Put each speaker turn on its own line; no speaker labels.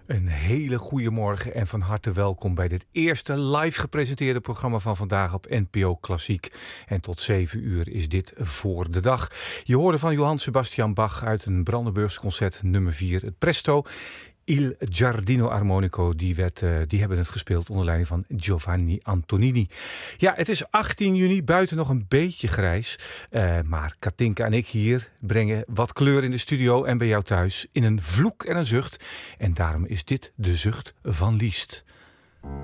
Een hele goede morgen en van harte welkom bij dit eerste live gepresenteerde programma van vandaag op NPO Klassiek. En tot 7 uur is dit voor de dag. Je hoorde van Johann Sebastian Bach uit een Brandenburgs concert nummer 4, het Presto. Il Giardino Armonico, die hebben het gespeeld onder leiding van Giovanni Antonini. Ja, het is 18 juni, buiten nog een beetje grijs. Maar Katinka en ik hier brengen wat kleur in de studio en bij jou thuis in een vloek en een zucht. En daarom is dit de zucht van Liszt.